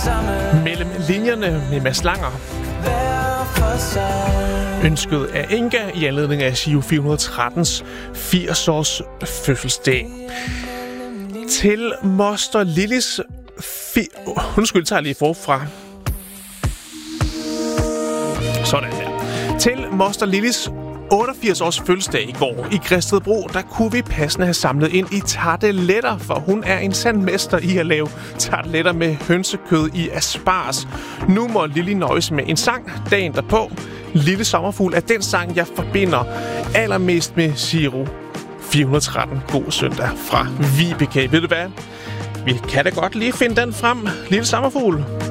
Mellem linjerne med Mads Langer. Ønsket af Inga i anledning af Giro 413's 80-års fødselsdag. Til Moster Lillys... Undskyld, tager lige forfra. Sådan her. Til Moster Lillys 88 års fødselsdag i går i Græstedbro, der kunne vi passende have samlet ind i tarteletter, for hun er en sand mester i at lave tarteletter med hønsekød i asparges. Nu må Lilly nøjes med en sang dagen derpå. Lille Sommerfugl er den sang, jeg forbinder allermest med Giro 413. God søndag fra Vibeke. Ved du hvad? Vi kan da godt lige finde den frem. Lille Sommerfugl.